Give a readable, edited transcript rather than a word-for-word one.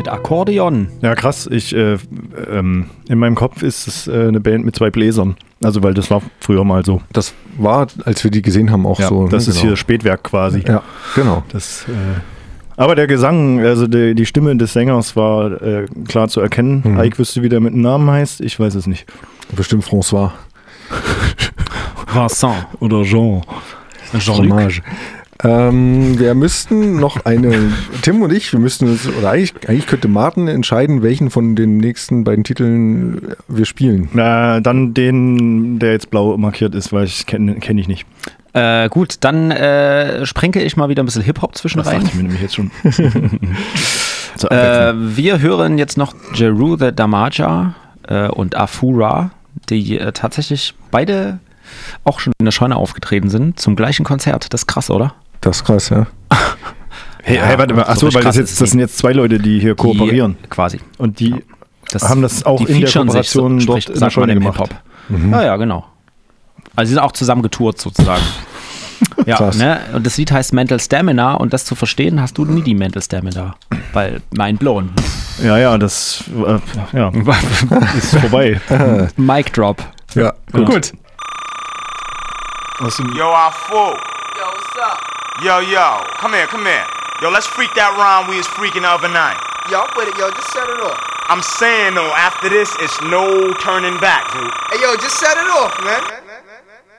Mit Akkordeon. Ja, krass. In meinem Kopf ist es eine Band mit 2 Bläsern. Also, weil das war früher mal so. Das war, als wir die gesehen haben, auch so. Das ist hier Spätwerk quasi. Ja, genau. Aber der Gesang, also die Stimme des Sängers war klar zu erkennen. Ike wüsste, wie der mit dem Namen heißt. Ich weiß es nicht. Bestimmt François. Vincent. Oder Jean. Jean-Luc. Wir müssten noch Tim und ich, eigentlich könnte Martin entscheiden, welchen von den nächsten beiden Titeln wir spielen. Dann den, der jetzt blau markiert ist, weil ich kenne ich nicht. Gut, dann sprenke ich mal wieder ein bisschen Hip-Hop zwischen Das rein. dachte ich mir nämlich jetzt schon. Wir hören jetzt noch Jeru the Damaja und Afura, die tatsächlich beide auch schon in der Scheune aufgetreten sind, zum gleichen Konzert. Das ist krass, oder? Das ist krass, ja. Hey, warte mal. Achso, weil das sind jetzt 2 Leute, die hier kooperieren. Quasi. Und die haben das auch in der Kooperation dort in der Scheune gemacht. Ja, genau. Also sie sind auch zusammen getourt sozusagen. Ja, krass. Ne? Und das Lied heißt Mental Stamina und das zu verstehen, hast du nie die Mental Stamina. Weil mind blown. Ja, das ist vorbei. Mic Drop. Ja, Gut. Yo, I fool. Yo, what's up? Yo, come here. Yo, let's freak that rhyme we was freaking the other night. Yo, I'm with it, yo, just set it off. I'm saying though, after this, it's no turning back, dude. Hey, yo, just set it off, man.